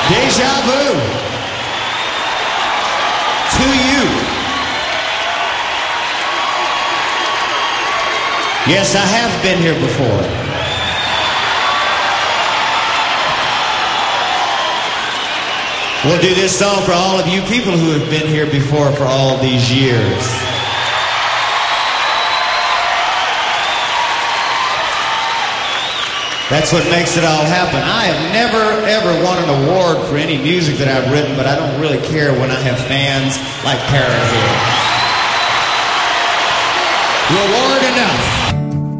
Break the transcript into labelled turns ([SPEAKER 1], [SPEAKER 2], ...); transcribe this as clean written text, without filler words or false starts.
[SPEAKER 1] Deja vu. To you. Yes, I have been here before. We'll do this song for all of you people who have been here before for all these years. That's what makes it all happen. I have never, ever won an award for any music that I've written, but I don't really care when I have fans like Parrot here. Reward enough.